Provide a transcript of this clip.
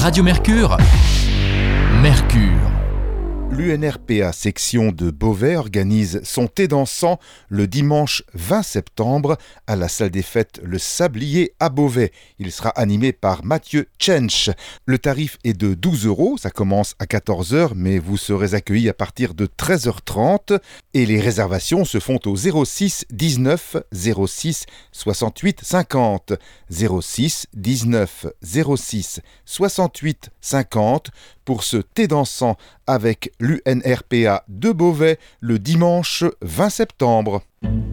Radio Mercure, Mercure. L'UNRPA section de Beauvais organise son thé dansant le dimanche 20 septembre à la salle des fêtes Le Sablier à Beauvais. Il sera animé par Mathieu Tchench. Le tarif est de 12 €, ça commence à 14 h, mais vous serez accueillis à partir de 13 h 30 et les réservations se font au 06 19 06 68 50. 06 19 06 68 50 pour ce thé dansant avec l'UNRPA de Beauvais le dimanche 20 septembre.